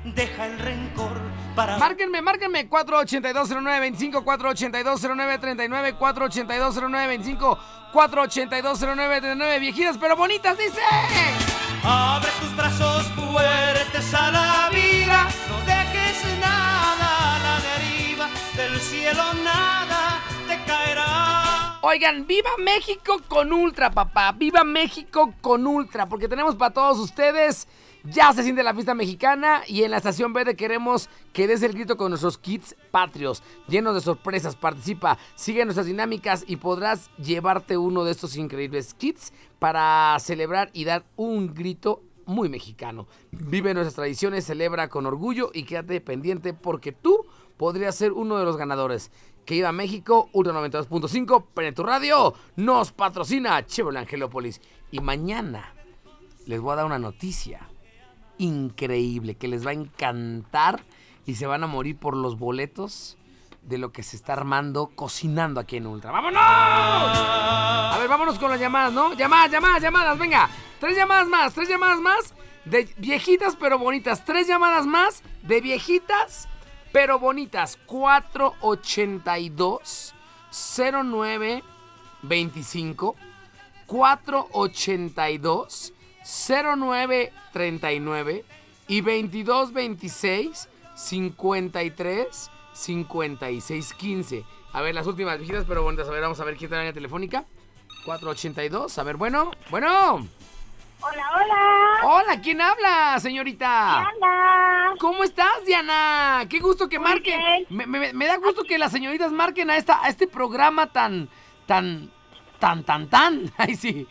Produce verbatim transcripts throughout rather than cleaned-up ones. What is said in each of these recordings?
deja el rencor para... Márquenme, márquenme, cuatro ochenta y dos cero nueve veinticinco, cuatro ochenta y dos cero nueve treinta y nueve, cuatro ochenta y dos cero nueve veinticinco, cuatro ochenta y dos cero nueve treinta y nueve, viejitas pero bonitas, dice. Abre tus brazos fuertes a la vida, no dejes nada a la deriva, del cielo nada te caerá. Oigan, viva México con Ultra, papá, viva México con Ultra, porque tenemos para todos ustedes. Ya se siente la fiesta mexicana y en la estación Verde queremos que des el grito con nuestros kits patrios, llenos de sorpresas. Participa, sigue nuestras dinámicas y podrás llevarte uno de estos increíbles kits para celebrar y dar un grito muy mexicano. Vive nuestras tradiciones, celebra con orgullo y quédate pendiente porque tú podrías ser uno de los ganadores. Que viva México, Ultra noventa y dos punto cinco, P N tu Radio, nos patrocina Chevrolet Angelópolis. Y mañana les voy a dar una noticia increíble que les va a encantar y se van a morir por los boletos de lo que se está armando, cocinando aquí en Ultra. ¡Vámonos! A ver, vámonos con las llamadas, ¿no? Llamadas, llamadas, llamadas, venga. Tres llamadas más, tres llamadas más de viejitas pero bonitas. Tres llamadas más de viejitas pero bonitas. cuatro ochenta y dos cero nueve veinticinco, cuatro ochenta y dos cero nueve treinta y nueve y veintidós veintiséis cincuenta y tres cincuenta y seis quince. A ver, las últimas viejitas pero bonitas. A ver, vamos a ver quién está en la línea telefónica. cuatro ochenta y dos. A ver, bueno, bueno. Hola, hola. Hola, ¿quién habla, señorita? Diana. ¿Cómo estás, Diana? Qué gusto que Muy marquen. bien. Me, me, me da gusto que las señoritas marquen a esta a este programa tan tan tan tan tan. Ay, sí.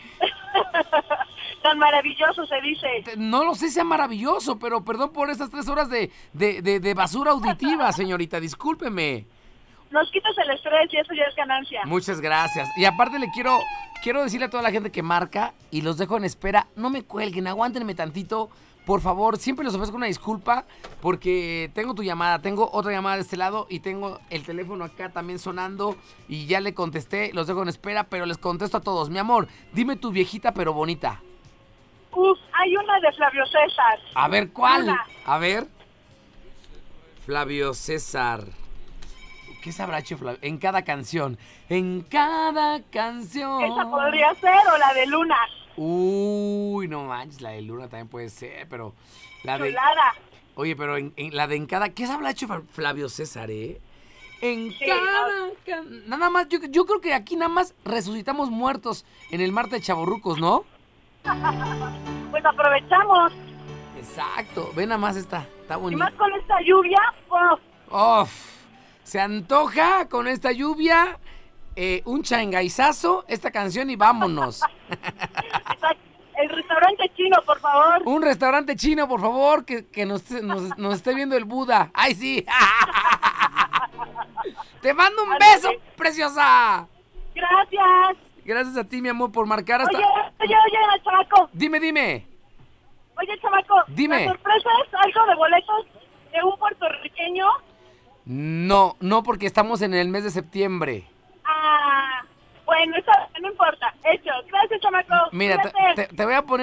Tan maravilloso se dice. No lo sé, sea maravilloso, pero perdón por estas tres horas de, de, de, de basura auditiva, señorita, discúlpeme. Nos quitas el estrés y eso ya es ganancia. Muchas gracias. Y aparte le quiero, quiero decirle a toda la gente que marca y los dejo en espera, no me cuelguen, aguántenme tantito, por favor. Siempre les ofrezco una disculpa porque tengo tu llamada, tengo otra llamada de este lado y tengo el teléfono acá también sonando y ya le contesté, los dejo en espera, pero les contesto a todos. Mi amor, dime tu viejita pero bonita. Uf, hay una de Flavio César. A ver, ¿cuál? Una. A ver. Flavio César. ¿Qué sabrá hecho Flavio? En cada canción. En cada canción. Esa podría ser, o la de Luna. Uy, no manches, la de Luna también puede ser, pero... La de... Chulada. Oye, pero en, en la de en cada... ¿Qué sabrá hecho Flavio César, eh? En Sí, cada... no. can- Nada más, yo, yo creo que aquí nada más resucitamos muertos en el Marte de Chavorrucos, ¿no? Pues aprovechamos. Exacto. Ve nada más esta. Está Y bonita. más con esta lluvia, pues, Uf, se antoja con esta lluvia eh, un changaizazo, esta canción y vámonos. el restaurante chino, por favor. Un restaurante chino, por favor, que, que nos, nos, nos esté viendo el Buda. ¡Ay, sí! Te mando un beso, preciosa. Gracias. Gracias a ti, mi amor, por marcar hasta... Oye, oye, oye, chamaco. Dime, dime. Oye, chamaco. Dime. ¿La sorpresa es algo de boletos de un puertorriqueño? No, no, porque estamos en el mes de septiembre. Ah, bueno, eso no importa. Hecho. Gracias, chamaco. Mira, te, Cuídate. te- te voy a poner...